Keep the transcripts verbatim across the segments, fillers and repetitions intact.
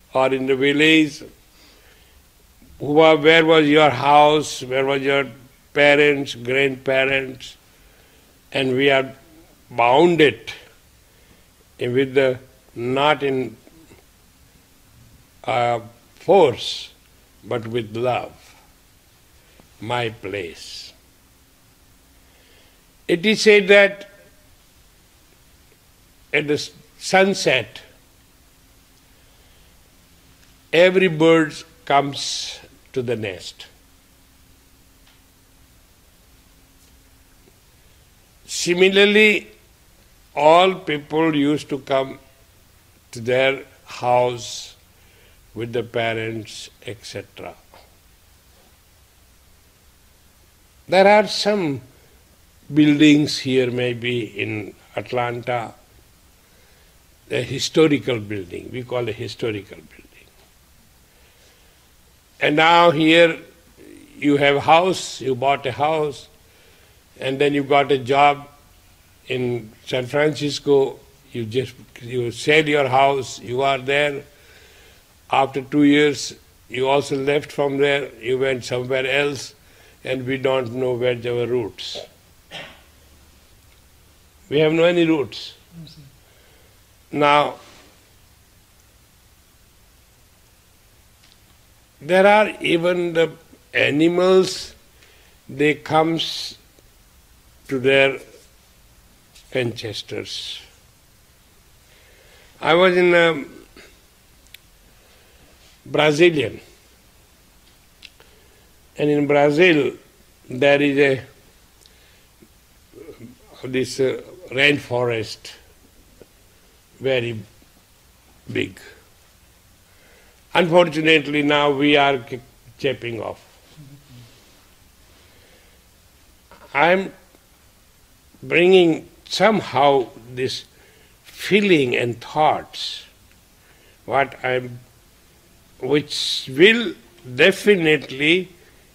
or in the village, who are, where was your house, where was your parents, grandparents, and we are bounded with the, not in uh, force, but with love. My place. It is said that at the sunset, every bird comes to the nest. Similarly, all people used to come to their house with the parents, et cetera. There are some buildings here, maybe in Atlanta, a historical building, we call it a historical building. And now here you have a house, you bought a house, and then you got a job in San Francisco, you just you sell your house, you are there. After two years, you also left from there, you went somewhere else, and we don't know where's our roots. We have no any roots. Now, there are even the animals, they comes to their ancestors. I was in a Brazilian, and in Brazil there is a this uh, rainforest, very big. Unfortunately, now we are chipping off. I am bringing somehow this feeling and thoughts, what I am, which will definitely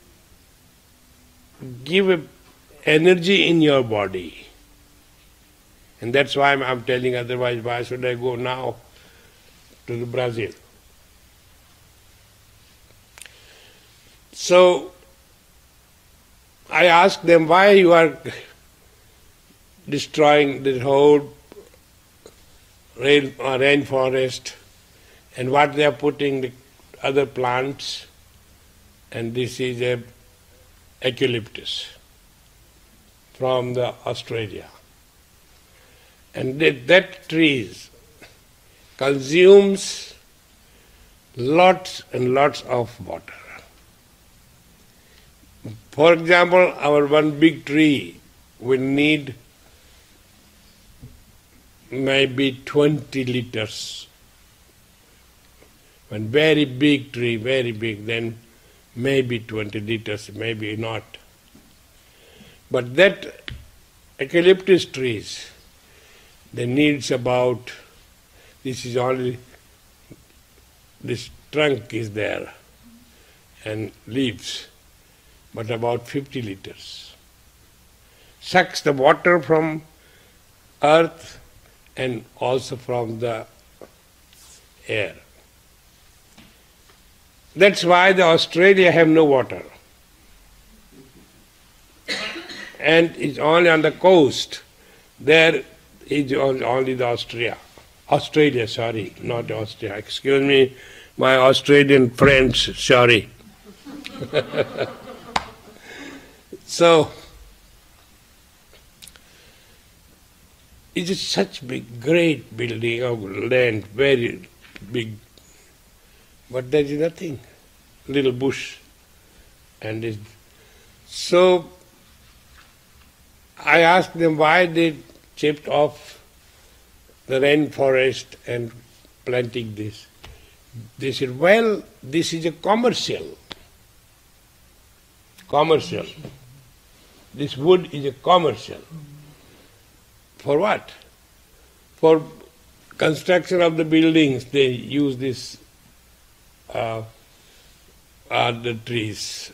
give a energy in your body. And that's why I'm, I'm telling, otherwise why should I go now to the Brazil? So I asked them, why you are destroying the whole rain, uh, rainforest, and what they are putting the other plants, and this is a eucalyptus from the Australia. And that, that trees consumes lots and lots of water. For example, our one big tree will need maybe twenty liters. One very big tree, very big, then maybe twenty liters, maybe not. But that eucalyptus trees, they needs about, this is only, this trunk is there and leaves, but about fifty liters. Sucks the water from earth and also from the air. That's why the Australia have no water. And it's only on the coast. There is only the Austria. Australia, sorry, not Austria. Excuse me, my Australian friends, sorry. So, it is such big, great building of land, very big, but there is nothing, little bush. And it, so, I asked them why they chipped off the rainforest and planting this. They said, well, this is a commercial. Commercial. This wood is a commercial. For what? For construction of the buildings, they use this, uh, uh, the trees.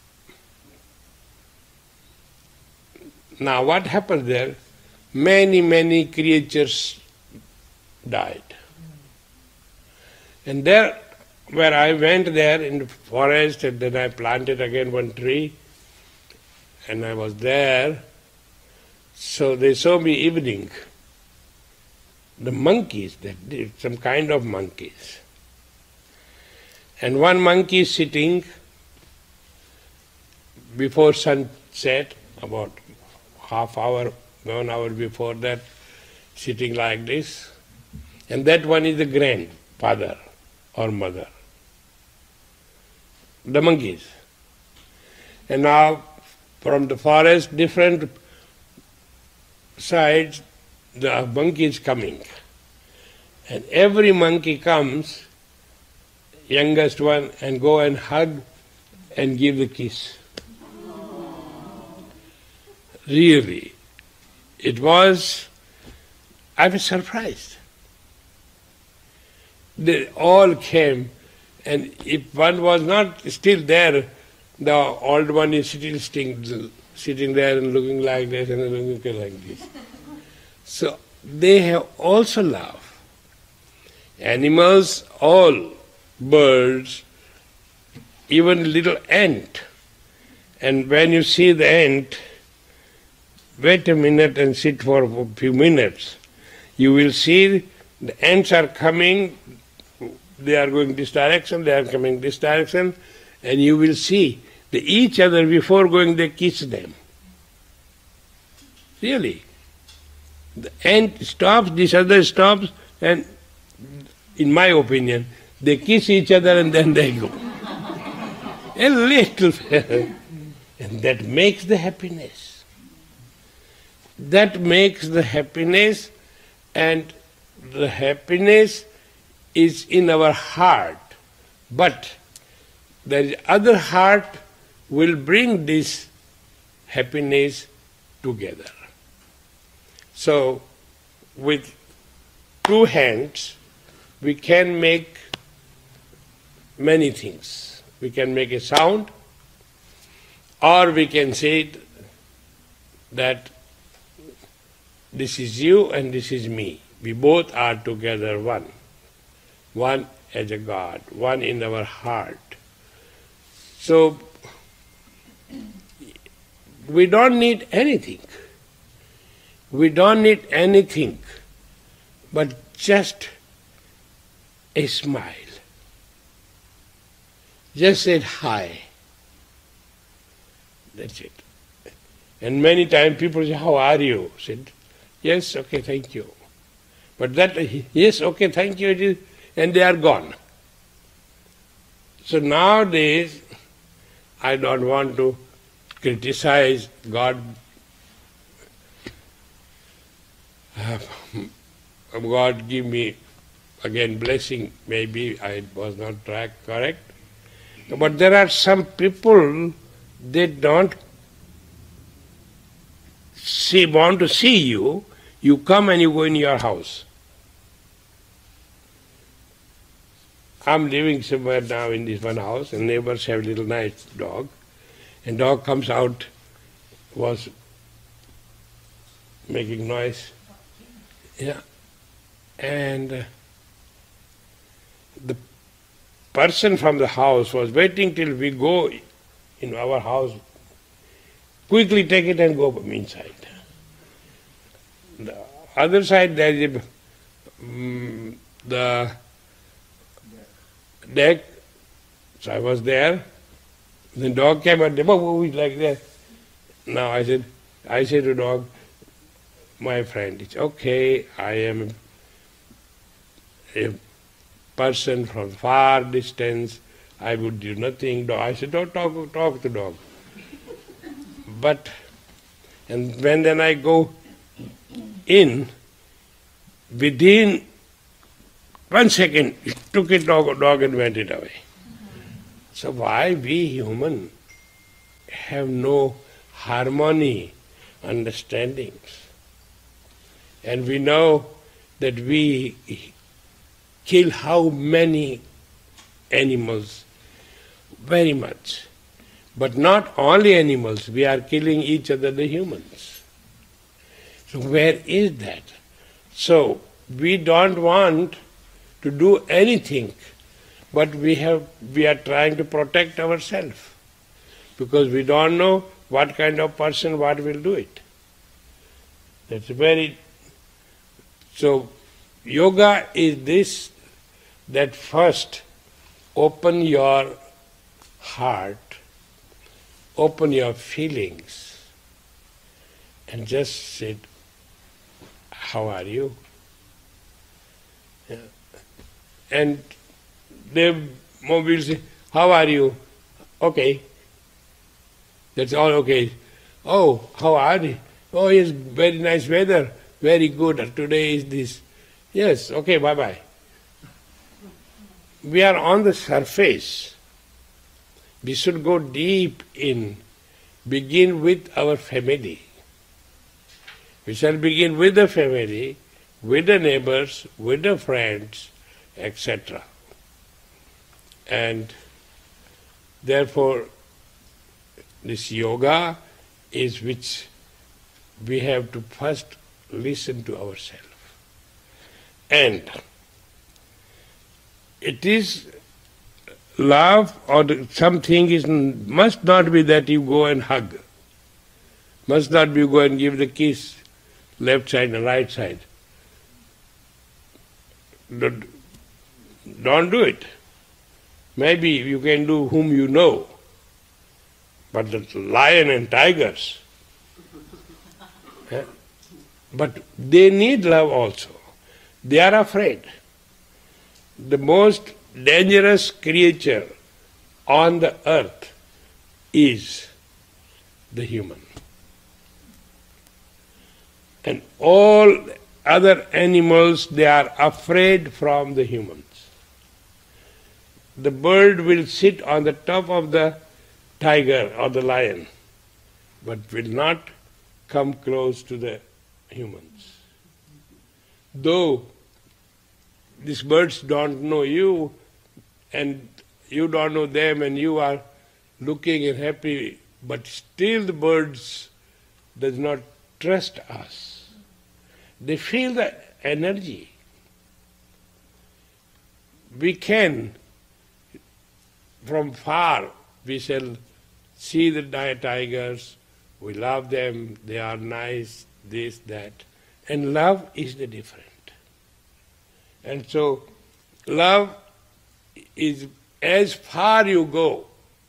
Now what happened there? Many, many creatures died. And there where I went there in the forest, and then I planted again one tree, and I was there. So they saw me evening. The monkeys, that did some kind of monkeys. And one monkey is sitting before sunset, about half hour, one hour before that, sitting like this. And that one is the grandfather or mother. The monkeys. And now from the forest, different sides, the monkey is coming. And every monkey comes, youngest one, and go and hug and give the kiss. Really, it was, I was surprised. They all came, and if one was not still there, the old one is still sitting, sitting there and looking like this and looking like this. So they have also love. Animals, all, birds, even little ant. And when you see the ant, wait a minute and sit for a few minutes. You will see the ants are coming, they are going this direction, they are coming this direction, and you will see that each other before going they kiss them. Really. The ant stops, this other stops, and in my opinion, they kiss each other and then they go. A little. And that makes the happiness. That makes the happiness, and the happiness is in our heart. But the other heart will bring this happiness together. So, with two hands, we can make many things. We can make a sound, or we can say that this is you and this is me. We both are together one. One as a God, one in our heart. So, we don't need anything. We don't need anything but just a smile. Just say hi. That's it. And many times people say, how are you? I said, yes, okay, thank you. But that, yes, okay, thank you, it is, and they are gone. So nowadays, I don't want to criticize God. God give me again blessing, maybe I was not track correct. But there are some people, they don't see, want to see you, you come and you go in your house. I'm living somewhere now in this one house, and neighbors have a little nice dog, and dog comes out, was making noise. Yeah. And uh, the person from the house was waiting till we go in our house, quickly take it and go inside. The other side there is a, um, the deck, so I was there. The dog came and like that. Now I said, I said to dog, my friend, it's okay, I am a person from far distance, I would do nothing. I said, don't talk, talk to dog. But, and when then I go in, within one second, it took it dog, dog and went it away. So why we human have no harmony, understandings? And we know that we kill how many animals, very much. But not only animals, we are killing each other, the humans. So where is that? So we don't want to do anything but we have we are trying to protect ourselves because we don't know what kind of person what will do it. That's very so yoga is this, that first open your heart, open your feelings, and just say, how are you? Yeah. And they will say, how are you? Okay. That's all okay. Oh, how are you? Oh, it's very nice weather. Very good. Today is this. Yes, okay, bye-bye. We are on the surface. We should go deep in. Begin with our family. We shall begin with the family, with the neighbors, with the friends, et cetera. And therefore, this yoga is which we have to first listen to ourselves. And it is love or something is must not be that you go and hug. Must not be you go and give the kiss, left side and right side. Don't, don't do it. Maybe you can do whom you know. But the lion and tigers, eh? But they need love also. They are afraid. The most dangerous creature on the earth is the human. And all other animals, they are afraid from the humans. The bird will sit on the top of the tiger or the lion, but will not come close to the humans. Though these birds don't know you and you don't know them and you are looking and happy, but still the birds does not trust us. They feel the energy. We can, from far, we shall see the tigers, we love them, they are nice, this, that. And love is the different. And so, love is as far you go,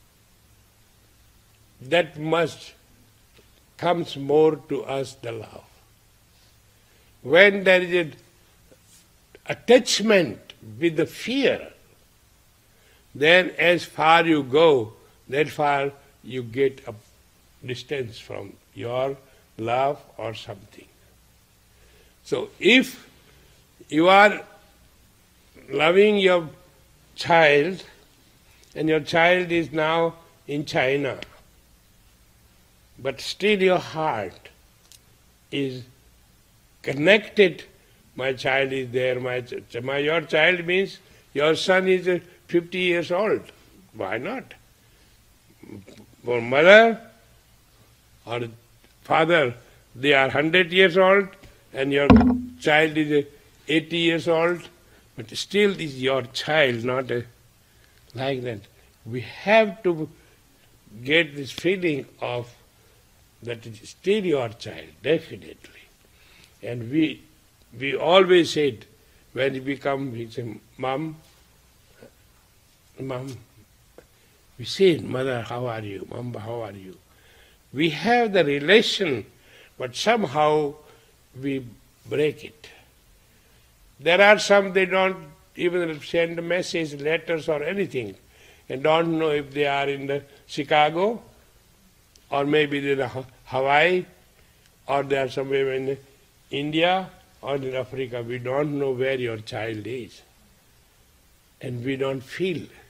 that must comes more to us the love. When there is an attachment with the fear, then as far you go, that far you get a distance from your love or something. So if you are loving your child and your child is now in China, but still your heart is connected, my child is there, my, my your child means your son is fifty years old. Why not? For mother or father, they are one hundred years old and your child is eighty years old, but still is your child, not a, like that. We have to get this feeling of that it is still your child, definitely. And we we always said, when we become, we say, Mom, Mom, we say, Mother, how are you? Mom, how are you? We have the relation, but somehow we break it. There are some, they don't even send a message, letters or anything, and don't know if they are in the Chicago, or maybe they're in Hawaii, or they are somewhere in India, or in Africa. We don't know where your child is. And we don't feel